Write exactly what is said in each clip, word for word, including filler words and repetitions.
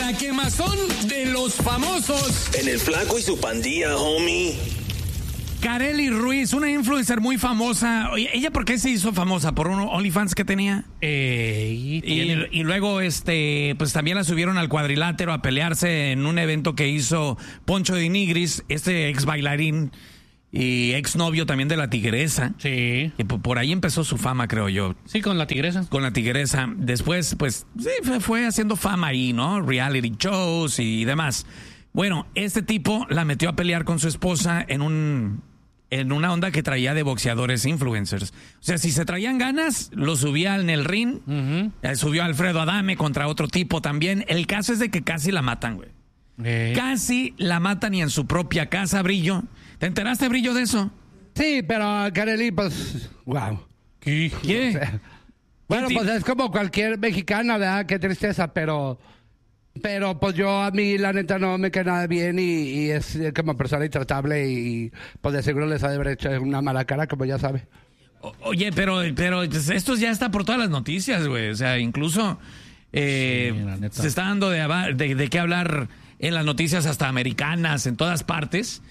La quemazón de los famosos. En el Flaco y su pandilla, homie. Karely Ruiz, una influencer muy famosa. Oye, ¿ella por qué se hizo famosa? ¿Por un OnlyFans que tenía? Eh, y, y, y luego, este, pues también la subieron al cuadrilátero a pelearse en un evento que hizo Poncho de Nigris, este ex bailarín y ex novio también de la Tigresa. Sí. Y por ahí empezó su fama, creo yo. Sí, con la Tigresa. Con la Tigresa. Después, pues, sí, fue, fue haciendo fama ahí, ¿no? Reality shows y demás. Bueno, este tipo la metió a pelear con su esposa en un... en una onda que traía de boxeadores influencers. O sea, si se traían ganas, lo subía en el ring. Uh-huh. eh, subió a Alfredo Adame contra otro tipo también. El caso es de que casi la matan, güey. Eh. Casi la matan y en su propia casa, Brillo. ¿Te enteraste, Brillo, de eso? Sí, pero Karely, pues... Wow. ¿Qué? ¿Qué? O sea, bueno, pues es como cualquier mexicana, ¿verdad? Qué tristeza, pero... Pero pues yo a mí la neta no me queda nada bien y, y es como persona intratable y pues de seguro les ha de haber hecho una mala cara, como ya sabe. O, oye, pero, pero pues, esto ya está por todas las noticias, güey. O sea, incluso eh, sí, se está dando de, de, de qué hablar en las noticias hasta americanas, en todas partes.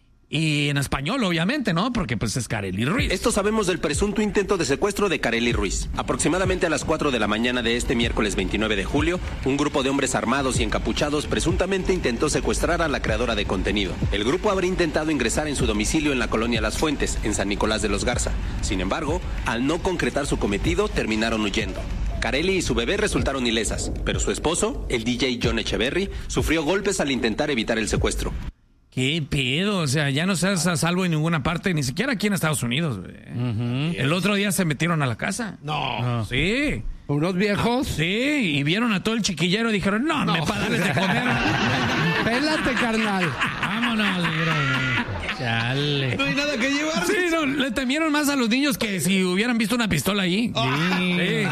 Y en español, obviamente, ¿no? Porque pues es Karely Ruiz. Esto sabemos del presunto intento de secuestro de Karely Ruiz. Aproximadamente a las cuatro de la mañana de este miércoles veintinueve de julio, un grupo de hombres armados y encapuchados presuntamente intentó secuestrar a la creadora de contenido. El grupo habría intentado ingresar en su domicilio en la colonia Las Fuentes, en San Nicolás de los Garza. Sin embargo, al no concretar su cometido, terminaron huyendo. Karely y su bebé resultaron ilesas, pero su esposo, el D J John Echeverry, sufrió golpes al intentar evitar el secuestro. ¿Qué pedo? O sea, ya no estás a salvo en ninguna parte, ni siquiera aquí en Estados Unidos, güey. Uh-huh. El otro día se metieron a la casa. No. no. Sí. ¿Unos viejos? Sí, y vieron a todo el chiquillero y dijeron, no, no. me para darles de comer. Pélate, carnal. Vámonos, Chale. No hay nada que llevar. Sí, no, le temieron más a los niños que si hubieran visto una pistola ahí. Oh. Sí. sí.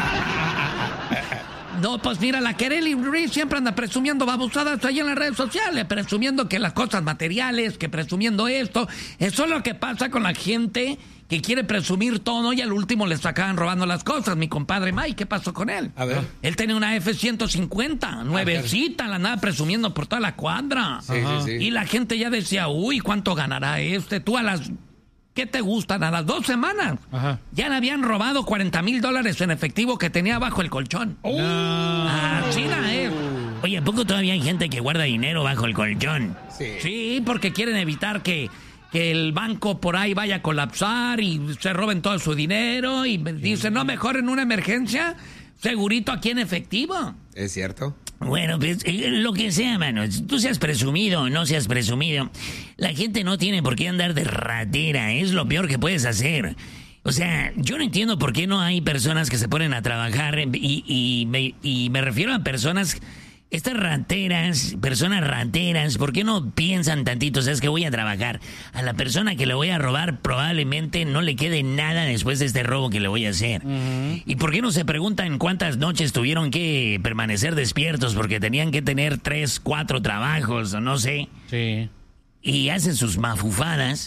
No, pues mira, la Karely Ruiz siempre anda presumiendo babosadas ahí en las redes sociales, presumiendo que las cosas materiales, que presumiendo esto. Eso es lo que pasa con la gente que quiere presumir todo y al último les acaban robando las cosas. Mi compadre Mike, ¿qué pasó con él? A ver. Él tenía una F ciento cincuenta, nuevecita, la andaba presumiendo por toda la cuadra. Sí, sí, sí. Y la gente ya decía, uy, ¿cuánto ganará este? Tú a las... ¿Qué te gustan? A las dos semanas Ajá. ya le habían robado cuarenta mil dólares en efectivo que tenía bajo el colchón. Oh. Ah, China, eh. Oye, ¿a poco todavía hay gente que guarda dinero bajo el colchón? Sí. Sí, porque quieren evitar que, que el banco por ahí vaya a colapsar y se roben todo su dinero y dicen, no, mejor en una emergencia, segurito aquí en efectivo. ¿Es cierto? Bueno, pues lo que sea, mano. Tú seas presumido o no seas presumido, la gente no tiene por qué andar de ratera. Es lo peor que puedes hacer. O sea, yo no entiendo por qué no hay personas que se ponen a trabajar y, y, me, y me refiero a personas... Estas rateras, personas rateras, ¿por qué no piensan tantito? ¿Sabes que voy a trabajar? A la persona que le voy a robar probablemente no le quede nada después de este robo que le voy a hacer. Uh-huh. ¿Y por qué no se preguntan cuántas noches tuvieron que permanecer despiertos porque tenían que tener tres, cuatro trabajos o no sé? Sí. Y hacen sus mafufadas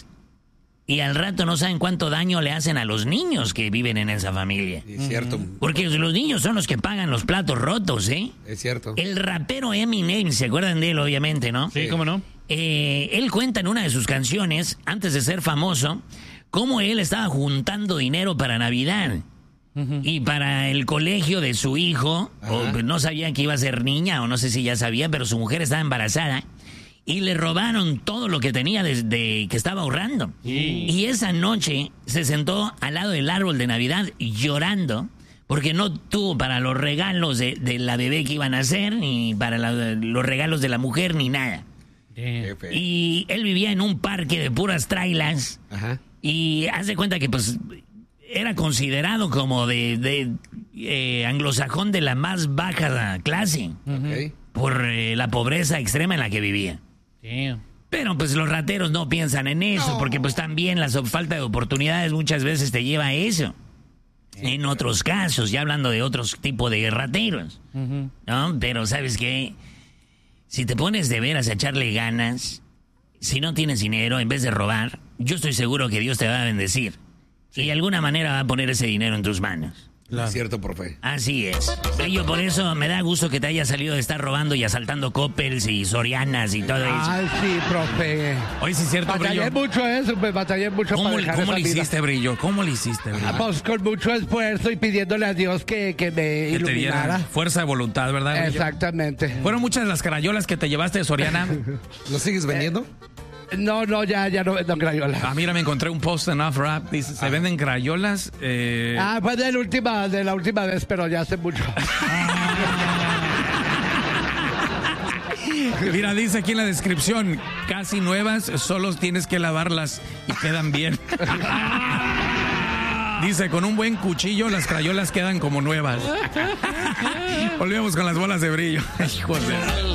y al rato no saben cuánto daño le hacen a los niños que viven en esa familia. Es cierto. Porque los niños son los que pagan los platos rotos, ¿eh? Es cierto. El rapero Eminem, ¿se acuerdan de él, obviamente, no? Sí, ¿cómo no? Eh, él cuenta en una de sus canciones, antes de ser famoso, cómo él estaba juntando dinero para Navidad. Uh-huh. Y para el colegio de su hijo, o no sabía que iba a ser niña, o no sé si ya sabía, pero su mujer estaba embarazada. Y le robaron todo lo que tenía desde que estaba ahorrando. Sí. Y esa noche se sentó al lado del árbol de Navidad llorando porque no tuvo para los regalos de, de la bebé que iban a hacer, ni para la, los regalos de la mujer, ni nada. Yeah. Y él vivía en un parque de puras trailas. Ajá. Y hace cuenta que pues era considerado como de, de eh, anglosajón de la más baja clase. Okay. Por eh, la pobreza extrema en la que vivía. Damn. Pero pues los rateros no piensan en eso, no. Porque pues también la falta de oportunidades muchas veces te lleva a eso. Sí, en otros casos, ya hablando de otros tipos de rateros. Uh-huh. ¿No? Pero ¿sabes qué? Si te pones de veras a echarle ganas, si no tienes dinero, en vez de robar, yo estoy seguro que Dios te va a bendecir. Sí. Y de alguna manera va a poner ese dinero en tus manos. Es cierto, profe. Así es. Brillo, por eso me da gusto que te haya salido de estar robando y asaltando Coppels y Sorianas y todo eso. Ay, sí, profe. Oye, sí es cierto, Batallé Brillo. mucho eso, me batallé mucho ¿Cómo, para dejar cómo esa le vida. hiciste, Brillo? ¿Cómo le hiciste, Brillo? Ah, pues con mucho esfuerzo y pidiéndole a Dios que, que me Que te diera iluminara. fuerza de voluntad, ¿verdad, Brillo? Exactamente. ¿Fueron muchas las crayolas que te llevaste de Soriana? ¿Lo sigues vendiendo? No, no, ya, ya no vendo crayolas. Ah, mira, me encontré un post en Off Rap. Dice, se venden crayolas. Eh... Ah, fue de la última, de la última vez, pero ya hace mucho. Mira, dice aquí en la descripción, casi nuevas, solo tienes que lavarlas y quedan bien. Dice, con un buen cuchillo las crayolas quedan como nuevas. Volvemos con las bolas de Brillo. Hijos de...